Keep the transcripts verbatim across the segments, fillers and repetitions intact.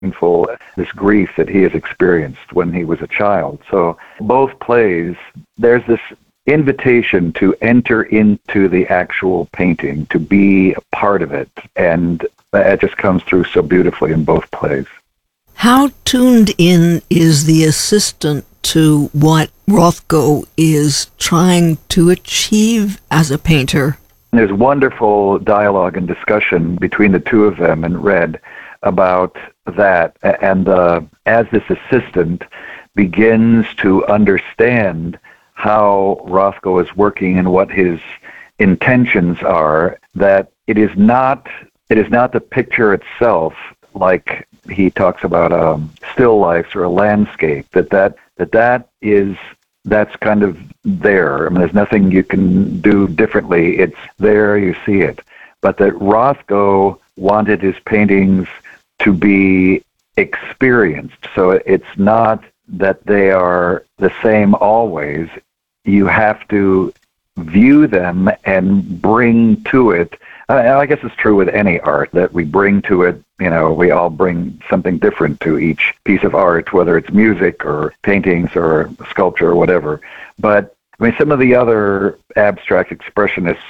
painful, this grief that he has experienced when he was a child. So both plays, there's this invitation to enter into the actual painting, to be a part of it, and it just comes through so beautifully in both plays. How tuned in is the assistant to what Rothko is trying to achieve as a painter? There's wonderful dialogue and discussion between the two of them in Red about that, and uh, as this assistant begins to understand how Rothko is working and what his intentions are, that it is not it is not the picture itself, like he talks about um, still lifes or a landscape, that that that that is that's kind of there. I mean, there's nothing you can do differently. It's there, you see it. But that Rothko wanted his paintings to be experienced. So it's not that they are the same always. You have to view them and bring to it. I guess it's true with any art that we bring to it. You know, we all bring something different to each piece of art, whether it's music or paintings or sculpture or whatever. But I mean, some of the other abstract expressionists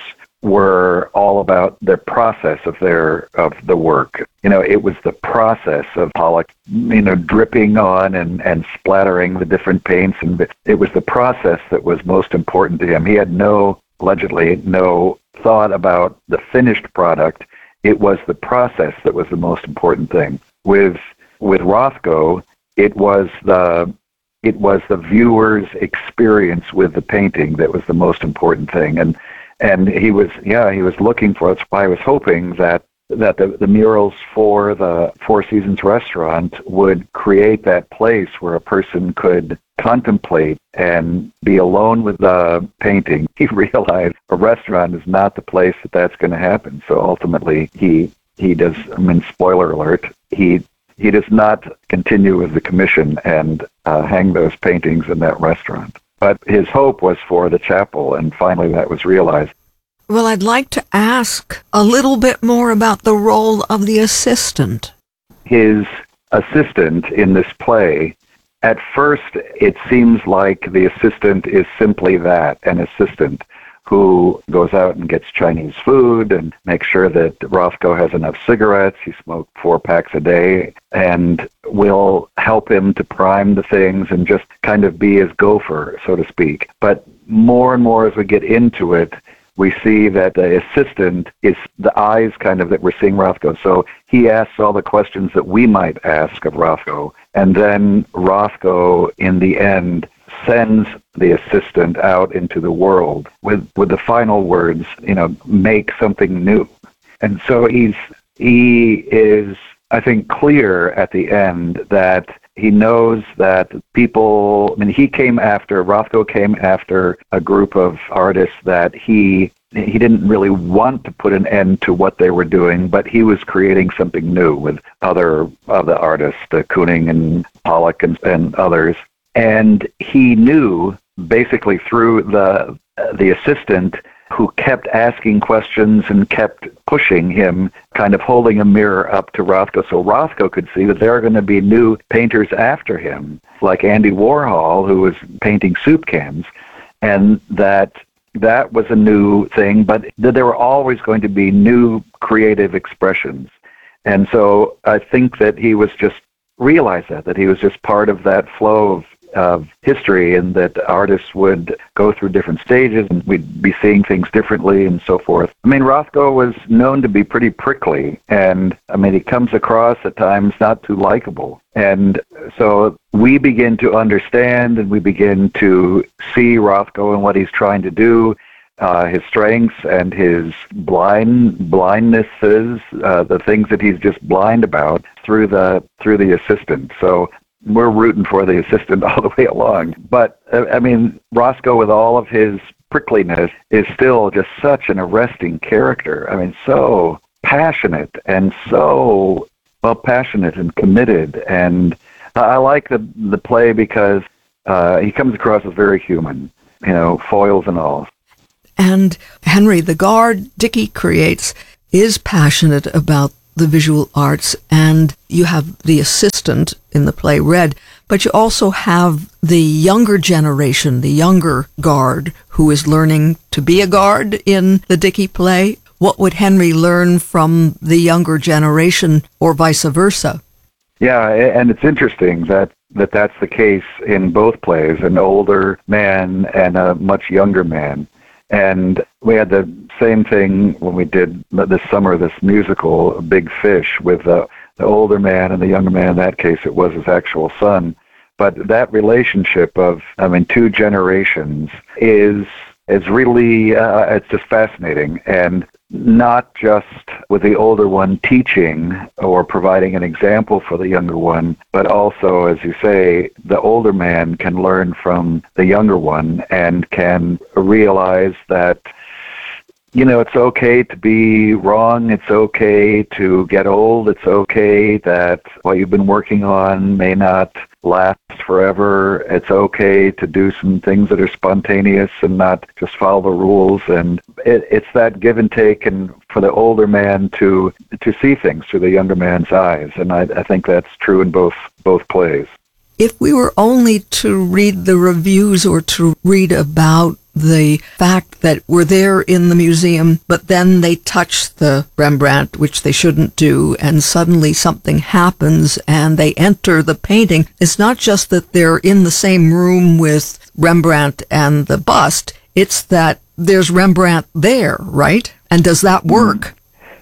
were all about the process of their of the work. You know, it was the process of Pollock, you know, dripping on and, and splattering the different paints, and it was the process that was most important to him. He had no, allegedly, no thought about the finished product. It was the process that was the most important thing. With with Rothko, it was the it was the viewer's experience with the painting that was the most important thing. And and he was yeah he was looking for. That's why I was hoping that that the, the murals for the Four Seasons restaurant would create that place where a person could contemplate and be alone with the painting. He realized a restaurant is not the place that that's going to happen. So ultimately, he he does. I mean, spoiler alert. He he does not continue with the commission and uh, hang those paintings in that restaurant. But his hope was for the chapel, and finally that was realized. Well, I'd like to ask a little bit more about the role of the assistant. His assistant in this play, at first it seems like the assistant is simply that, an assistant who goes out and gets Chinese food and makes sure that Rothko has enough cigarettes. He smoked four packs a day, and will help him to prime the things and just kind of be his gopher, so to speak. But more and more as we get into it, we see that the assistant is the eyes kind of that we're seeing Rothko. So he asks all the questions that we might ask of Rothko, and then Rothko, in the end, sends the assistant out into the world with, with the final words, you know, make something new. And so he's he is, I think, clear at the end that he knows that people, I mean, he came after, Rothko came after a group of artists that he he didn't really want to put an end to what they were doing, but he was creating something new with other other artists, uh, Kooning and Pollock and, and others. And he knew, basically through the uh, the assistant, who kept asking questions and kept pushing him, kind of holding a mirror up to Rothko, so Rothko could see that there are going to be new painters after him, like Andy Warhol, who was painting soup cans, and that that was a new thing, but that there were always going to be new creative expressions. And so I think that he was just realized that, that he was just part of that flow of of history, and that artists would go through different stages and we'd be seeing things differently and so forth. I mean, Rothko was known to be pretty prickly, and I mean, he comes across at times not too likable. And so we begin to understand and we begin to see Rothko and what he's trying to do, uh, his strengths and his blind blindnesses, uh, the things that he's just blind about through the through the assistant. So we're rooting for the assistant all the way along. But, I mean, Rothko, with all of his prickliness, is still just such an arresting character. I mean, so passionate and so, well, passionate and committed. And I like the the play because uh, he comes across as very human, you know, foils and all. And Henry, the guard Dickey creates is passionate about the visual arts, and you have the assistant in the play Red, but you also have the younger generation, the younger guard, who is learning to be a guard in the Dickey play. What would Henry learn from the younger generation, or vice versa? Yeah, and it's interesting that, that that's the case in both plays, an older man and a much younger man. And we had the same thing when we did this summer, this musical, Big Fish, with the, the older man and the younger man. In that case, it was his actual son. But that relationship of, I mean, two generations is is really, uh, it's just fascinating. And not just with the older one teaching or providing an example for the younger one, but also, as you say, the older man can learn from the younger one and can realize that, you know, it's okay to be wrong, it's okay to get old, it's okay that what you've been working on may not last forever, it's okay to do some things that are spontaneous and not just follow the rules. And it, it's that give and take, and for the older man to to see things through the younger man's eyes. And I, I think that's true in both both plays. If we were only to read the reviews or to read about the fact that we're there in the museum, but then they touch the Rembrandt, which they shouldn't do, and suddenly something happens and they enter the painting, it's not just that they're in the same room with Rembrandt and the bust, it's that there's Rembrandt there, right? And does that work?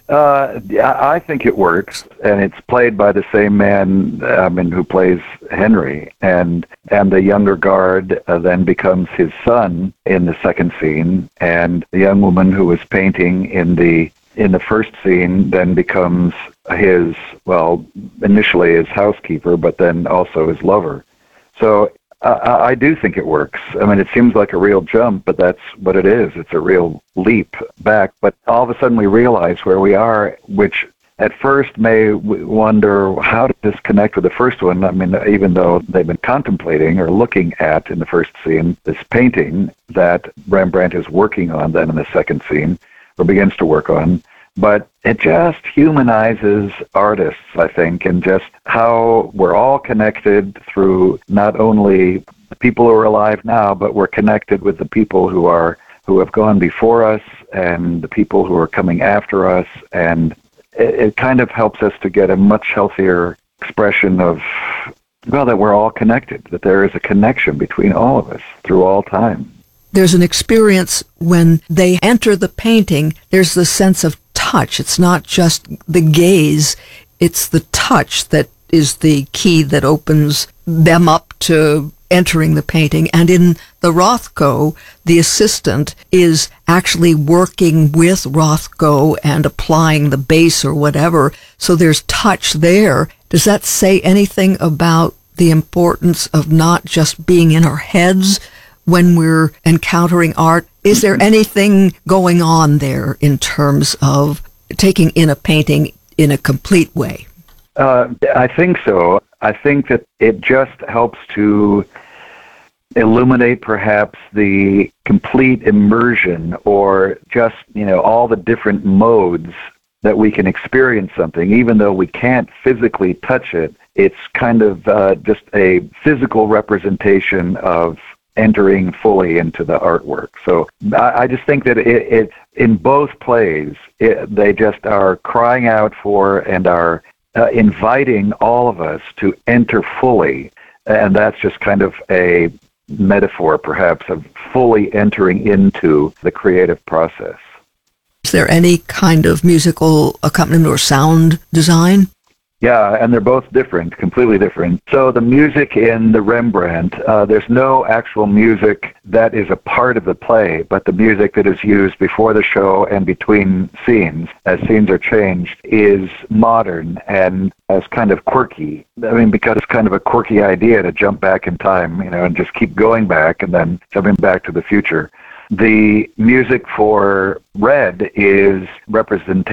Uh, I think it works, and it's played by the same man, I mean, who plays Henry, and and the younger guard uh, then becomes his son in the second scene, and the young woman who was painting in the in the first scene then becomes his, well, initially his housekeeper, but then also his lover. So Uh, I do think it works. I mean, it seems like a real jump, but that's what it is. It's a real leap back. But all of a sudden we realize where we are, which at first may w- wonder, how did this connect with the first one? I mean, even though they've been contemplating or looking at in the first scene this painting that Rembrandt is working on then in the second scene, or begins to work on. But it just humanizes artists, I think, and just how we're all connected through not only the people who are alive now, but we're connected with the people who are who have gone before us and the people who are coming after us. And it, it kind of helps us to get a much healthier expression of, well, that we're all connected, that there is a connection between all of us through all time. There's an experience when they enter the painting, there's the sense of touch. It's not just the gaze, it's the touch that is the key that opens them up to entering the painting. And in the Rothko, the assistant is actually working with Rothko and applying the base or whatever, so there's touch there. Does that say anything about the importance of not just being in our heads when we're encountering art? Is there anything going on there in terms of taking in a painting in a complete way? Uh, I think so. I think that it just helps to illuminate perhaps the complete immersion, or just, you know, all the different modes that we can experience something, even though we can't physically touch it. It's kind of uh, just a physical representation of entering fully into the artwork. So I, I just think that it, it in both plays, it, they just are crying out for and are uh, inviting all of us to enter fully. And that's just kind of a metaphor, perhaps, of fully entering into the creative process. Is there any kind of musical accompaniment or sound design? Yeah, and they're both different, completely different. So the music in the Rembrandt, uh, there's no actual music that is a part of the play, but the music that is used before the show and between scenes, as scenes are changed, is modern and as kind of quirky. I mean, because it's kind of a quirky idea to jump back in time, you know, and just keep going back and then jumping back to the future. The music for Red is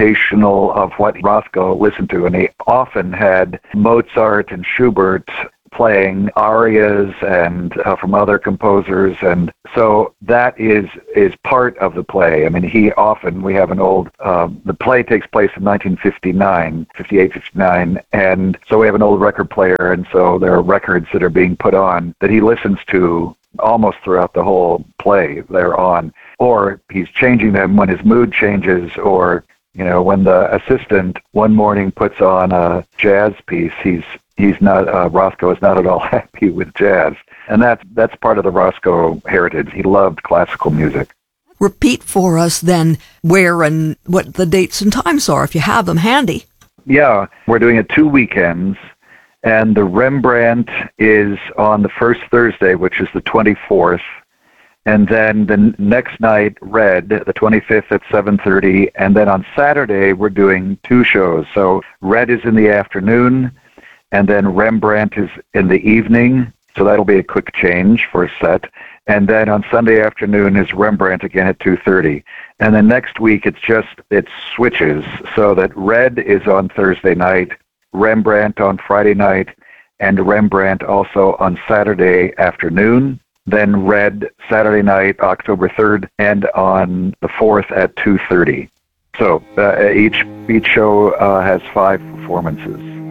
representational of what Rothko listened to, and he often had Mozart and Schubert playing arias and uh, from other composers, and so that is is part of the play. I mean, he often, we have an old, uh, the play takes place in nineteen fifty-nine, fifty-eight, fifty-nine, and so we have an old record player, and so there are records that are being put on that he listens to almost throughout the whole play they're on, or he's changing them when his mood changes, or you know, when the assistant one morning puts on a jazz piece, he's he's not uh, Rothko is not at all happy with jazz, and that's that's part of the Rothko heritage. He loved classical music. Repeat for us then where and what the dates and times are, if you have them handy. Yeah, we're doing it two weekends, and the Rembrandt is on the first Thursday, which is the twenty-fourth. And then the next night, Red, the twenty-fifth at seven thirty. And then on Saturday, we're doing two shows. So Red is in the afternoon, and then Rembrandt is in the evening. So that'll be a quick change for a set. And then on Sunday afternoon is Rembrandt again at two thirty. And then next week, it's just, it switches so that Red is on Thursday night, Rembrandt on Friday night, and Rembrandt also on Saturday afternoon. Then Red Saturday night, October third, and on the fourth at two thirty. So uh, each each show uh, has five performances.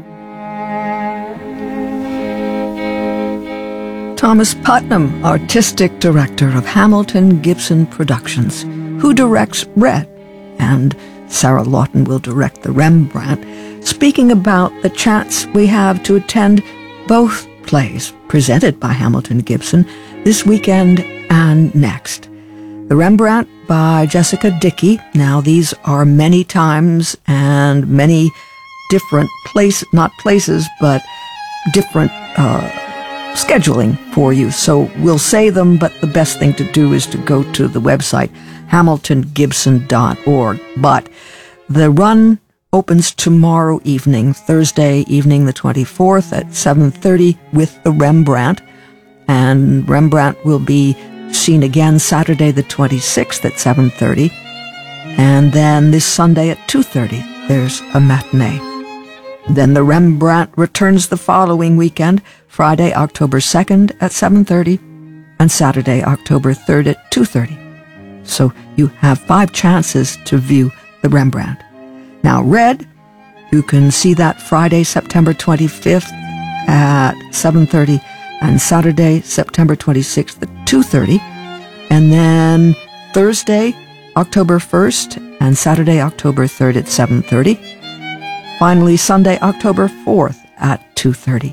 Thomas Putnam, Artistic Director of Hamilton Gibson Productions, who directs Red, and Sarah Lawton will direct the Rembrandt, speaking about the chance we have to attend both plays presented by Hamilton Gibson this weekend and next. The Rembrandt by Jessica Dickey. Now, these are many times and many different places, not places, but different uh, scheduling for you. So we'll say them, but the best thing to do is to go to the website, hamilton gibson dot org. But the run opens tomorrow evening, Thursday evening the twenty-fourth at seven thirty with the Rembrandt. And Rembrandt will be seen again Saturday the twenty-sixth at seven thirty. And then this Sunday at two thirty, there's a matinee. Then the Rembrandt returns the following weekend, Friday, October second at seven thirty, and Saturday, October third at two thirty. So you have five chances to view the Rembrandt. Now, Red, you can see that Friday, September twenty-fifth at seven thirty, and Saturday, September twenty-sixth at two thirty, and then Thursday, October first, and Saturday, October third at seven thirty. Finally, Sunday, October fourth at two thirty.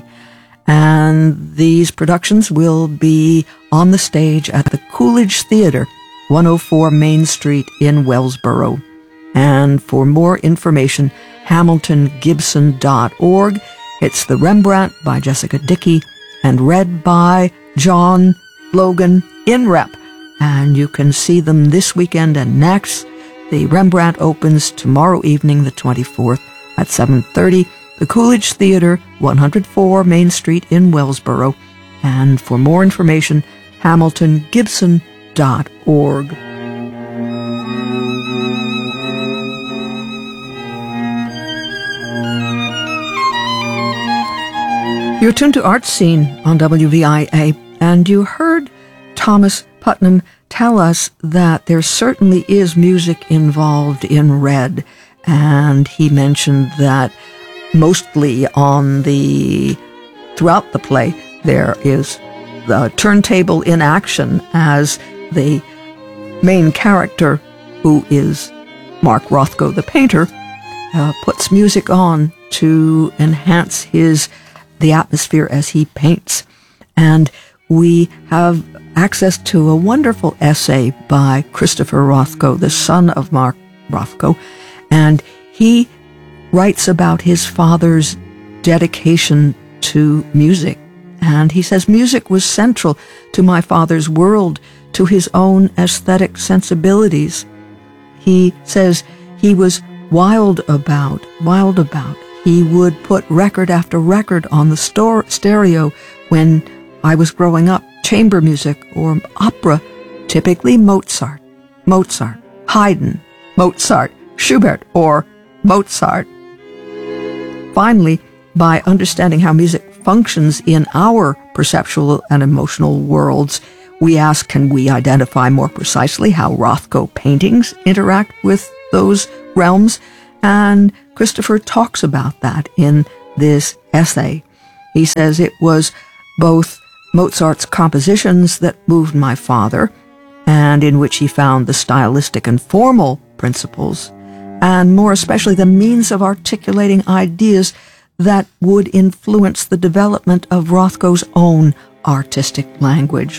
And these productions will be on the stage at the Coolidge Theater, one oh four Main Street in Wellsboro. And for more information, hamilton gibson dot org. It's the Rembrandt by Jessica Dickey and Red by John Logan Inrep. And you can see them this weekend and next. The Rembrandt opens tomorrow evening, the twenty-fourth, at seven thirty. The Coolidge Theater, one oh four Main Street in Wellsboro. And for more information, hamilton gibson dot org. You're tuned to Art Scene on W V I A, and you heard Thomas Putnam tell us that there certainly is music involved in Red, and he mentioned that mostly on the, throughout the play, there is the turntable in action as the main character, who is Mark Rothko, the painter, uh, puts music on to enhance his the atmosphere as he paints. And we have access to a wonderful essay by Christopher Rothko, the son of Mark Rothko, and he writes about his father's dedication to music. And he says, music was central to my father's world, to his own aesthetic sensibilities. He says he was wild about, wild about. He would put record after record on the store, stereo when I was growing up, chamber music or opera, typically Mozart, Mozart, Haydn, Mozart, Schubert, or Mozart. Finally, by understanding how music functions in our perceptual and emotional worlds. We ask, can we identify more precisely how Rothko paintings interact with those realms? And Christopher talks about that in this essay. He says it was both Mozart's compositions that moved my father, and in which he found the stylistic and formal principles, and more especially the means of articulating ideas that would influence the development of Rothko's own artistic language.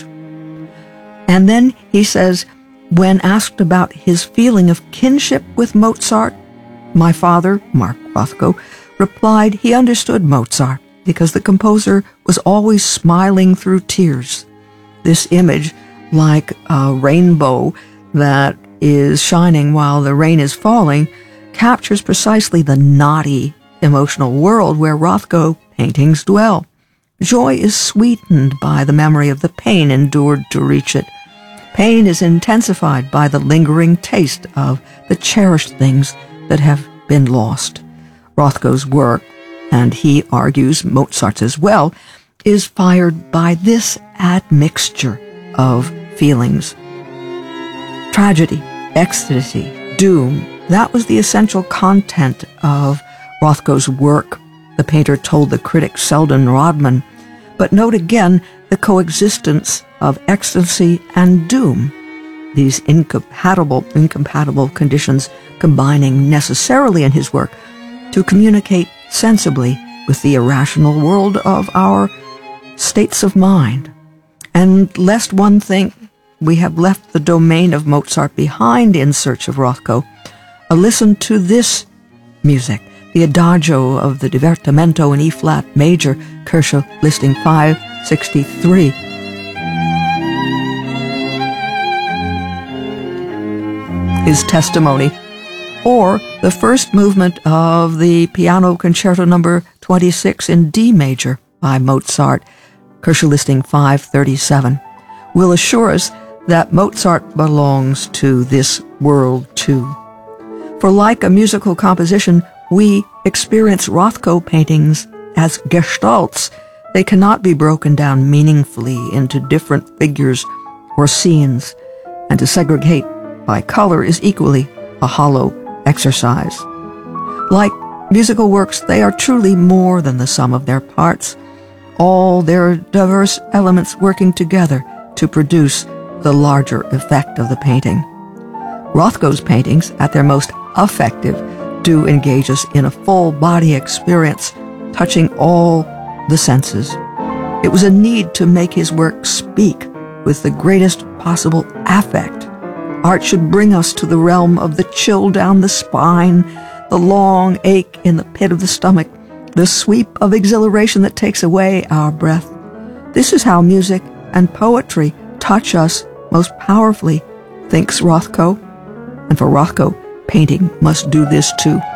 And then he says, when asked about his feeling of kinship with Mozart, my father, Mark Rothko, replied he understood Mozart because the composer was always smiling through tears. This image, like a rainbow that is shining while the rain is falling, captures precisely the knotty emotional world where Rothko paintings dwell. Joy is sweetened by the memory of the pain endured to reach it. Pain is intensified by the lingering taste of the cherished things that have been lost. Rothko's work, and he argues Mozart's as well, is fired by this admixture of feelings. Tragedy, ecstasy, doom, that was the essential content of Rothko's work, the painter told the critic Selden Rodman. But note again the coexistence of ecstasy and doom, these incompatible, incompatible conditions combining necessarily in his work to communicate sensibly with the irrational world of our states of mind. And lest one think we have left the domain of Mozart behind in search of Rothko, a listen to this music, the Adagio of the Divertimento in E-flat major, Koelsch listing five sixty-three. His testimony, or the first movement of the Piano Concerto number twenty-six in D major by Mozart, Koelsch listing five thirty-seven, will assure us that Mozart belongs to this world too. For like a musical composition, we experience Rothko paintings as gestalts. They cannot be broken down meaningfully into different figures or scenes, and to segregate by color is equally a hollow exercise. Like musical works, they are truly more than the sum of their parts, all their diverse elements working together to produce the larger effect of the painting. Rothko's paintings, at their most effective, do engage us in a full-body experience, touching all the senses. It was a need to make his work speak with the greatest possible affect. Art should bring us to the realm of the chill down the spine, the long ache in the pit of the stomach, the sweep of exhilaration that takes away our breath. This is how music and poetry touch us most powerfully, thinks Rothko. And for Rothko, painting must do this too.